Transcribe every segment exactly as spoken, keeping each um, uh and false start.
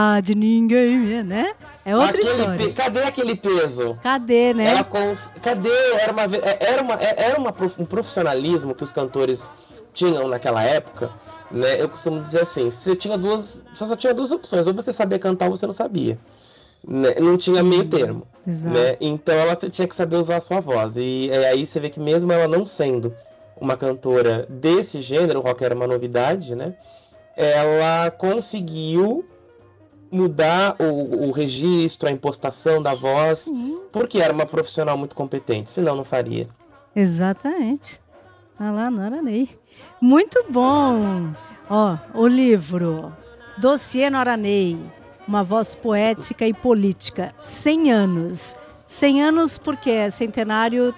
de ninguém, né? É outra aquele história. Pe... Cadê aquele peso? Cadê, né? Ela cons... Cadê? Era, uma... era, uma... era uma... um profissionalismo que os cantores tinham naquela época, né? Eu costumo dizer assim, você tinha duas, você só tinha duas opções, ou você sabia cantar ou você não sabia, né? Não tinha Sim, meio termo, né? Então ela tinha que saber usar a sua voz, e aí você vê que mesmo ela não sendo uma cantora desse gênero, qualquer uma novidade, né? Ela conseguiu mudar o, o registro, a impostação da voz, Sim. porque era uma profissional muito competente, senão não faria. Exatamente. Olha lá, Nora Ney. Muito bom. Ó, o livro Dossiê Nora Ney, uma voz poética e política, cem anos. cem anos porque é centenário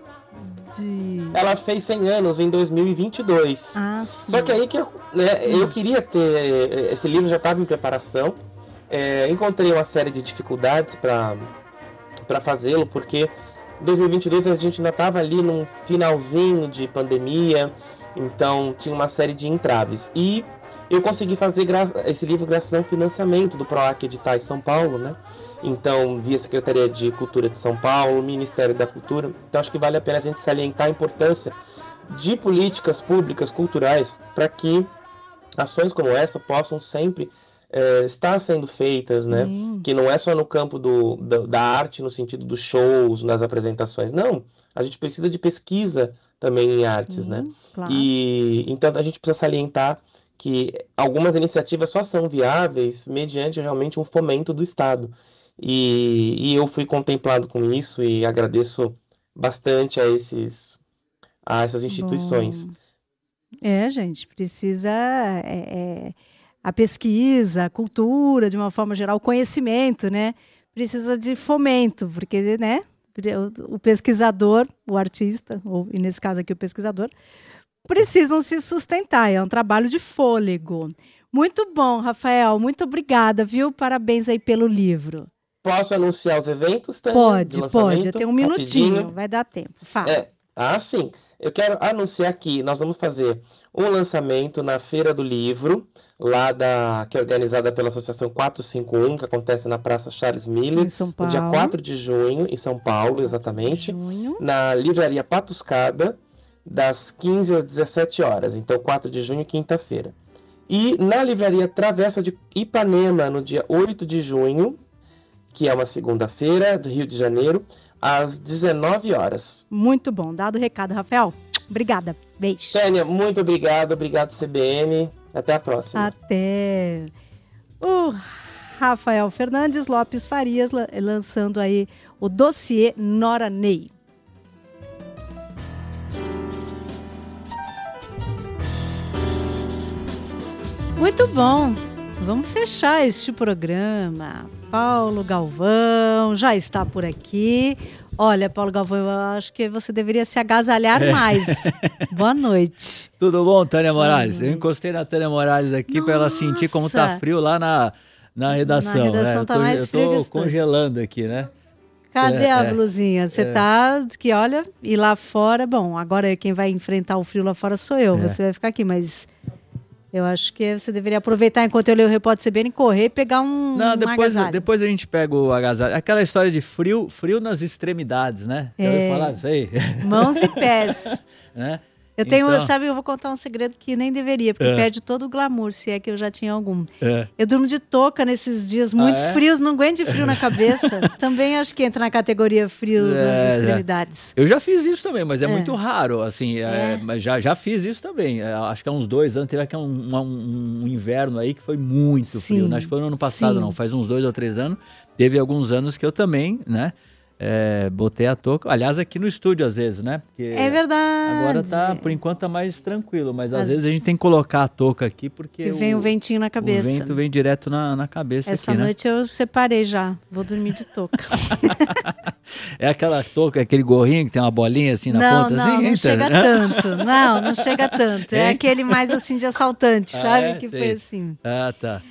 de... Ela fez cem anos em dois mil e vinte e dois. Ah, sim. Só que aí que eu, né, eu queria ter... Esse livro já estava em preparação. É, encontrei uma série de dificuldades para para fazê-lo, porque em dois mil e vinte e dois a gente ainda estava ali num finalzinho de pandemia, então tinha uma série de entraves. E eu consegui fazer gra- esse livro graças ao financiamento do PROAC Editais São Paulo, né? Então, via Secretaria de Cultura de São Paulo, Ministério da Cultura. Então, acho que vale a pena a gente salientar a importância de políticas públicas culturais para que ações como essa possam sempre é, estar sendo feitas, né? Hum. Que não é só no campo do, da, da arte, no sentido dos shows, das apresentações. Não, a gente precisa de pesquisa também em artes, Sim, né? Claro. E então a gente precisa salientar que algumas iniciativas só são viáveis mediante realmente um fomento do Estado. E, e eu fui contemplado com isso e agradeço bastante a, esses, a essas instituições. Bom. É, gente, precisa... É, é, a pesquisa, a cultura, de uma forma geral, o conhecimento, né? Precisa de fomento, porque, né? O pesquisador, o artista, ou e nesse caso aqui o pesquisador, precisam se sustentar. É um trabalho de fôlego. Muito bom, Rafael. Muito obrigada, viu? Parabéns aí pelo livro. Posso anunciar os eventos, Tânia? Pode, pode. Eu tenho um minutinho. Rapidinho. Vai dar tempo. Fala. É. Ah, sim. Eu quero anunciar que nós vamos fazer um lançamento na Feira do Livro, lá da, que é organizada pela Associação quatrocentos e cinquenta e um, que acontece na Praça Charles Miller, em São Paulo. no dia quatro de junho, em São Paulo, exatamente, na Livraria Patuscada, das quinze às dezessete horas, então quatro de junho, quinta-feira. E na Livraria Travessa de Ipanema, no dia oito de junho, que é uma segunda-feira, do Rio de Janeiro, às dezenove horas. Muito bom, dado o recado, Rafael. Obrigada, beijo. Tânia, muito obrigado, obrigado C B N, até a próxima. Até. O Rafael Fernandes Lopes Farias lançando aí o dossiê Nora Ney. Muito bom, vamos fechar este programa. Paulo Galvão já está por aqui. Olha, Paulo Galvão, eu acho que você deveria se agasalhar é. mais. Boa noite. Tudo bom, Tânia Morales? Eu encostei na Tânia Morales aqui para ela sentir como tá frio lá na, na redação. Na redação né? tá eu tô, mais frio. Eu tô congelando aqui, né? Cadê é, a é, blusinha? Você é. tá, que olha, e lá fora, bom, agora quem vai enfrentar o frio lá fora sou eu, é. você vai ficar aqui, mas... Eu acho que você deveria aproveitar enquanto eu leio o Repórter C B N, correr e pegar um Não, depois, agasalho. Depois a gente pega o agasalho. Aquela história de frio, frio nas extremidades, né? É. Já ouviu falar disso aí? Mãos e pés. né? Eu tenho, então... sabe, eu vou contar um segredo que nem deveria, porque é. perde todo o glamour, se é que eu já tinha algum. É. Eu durmo de touca nesses dias muito ah, é? frios, não aguento de frio na cabeça. Também acho que entra na categoria frio é, nas extremidades. Já. Eu já fiz isso também, mas é, é. muito raro, assim, é. mas já, já fiz isso também. Acho que há uns dois anos teve aqui um, um, um inverno aí que foi muito Sim. frio. Não acho que foi no ano passado, Sim. não. Faz uns dois ou três anos. Teve alguns anos que eu também, né? É, botei a touca, aliás, aqui no estúdio às vezes, né? Porque é verdade. Agora tá, por enquanto, tá mais tranquilo, mas às As... vezes a gente tem que colocar a touca aqui porque e vem o, o ventinho na cabeça. O vento vem direto na, na cabeça. Essa aqui, noite né? eu separei já, vou dormir de touca. É aquela touca, aquele gorrinho que tem uma bolinha assim na não, ponta? Não, assim, não entra. chega tanto. Não, não chega tanto. É, é aquele mais assim de assaltante, ah, sabe? É? Que Sei. foi assim. Ah, tá.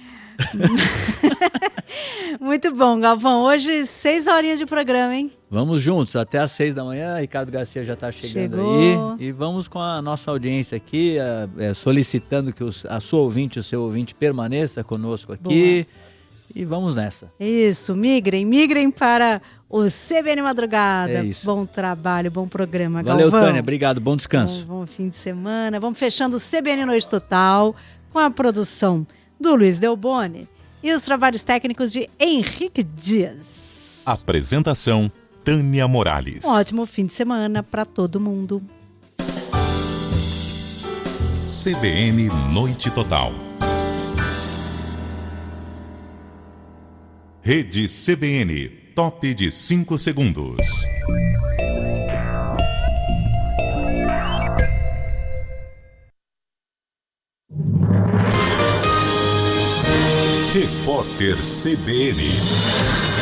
Muito bom, Galvão. Hoje, seis horinhas de programa, hein? Vamos juntos, até às seis da manhã. Ricardo Garcia já está chegando Chegou. aí. E vamos com a nossa audiência aqui, é, solicitando que os, a sua ouvinte, o seu ouvinte, permaneça conosco aqui. Boa. e vamos nessa. Isso, migrem, migrem para o C B N Madrugada. É isso. Bom trabalho, bom programa, Valeu, Galvão. Tânia, obrigado, bom descanso. Bom, bom fim de semana. Vamos fechando o C B N Noite Total com a produção do Luiz Delboni e os trabalhos técnicos de Henrique Dias. Apresentação, Tânia Morales. Um ótimo fim de semana para todo mundo. C B N Noite Total. Rede C B N, top de cinco segundos. Repórter C B N.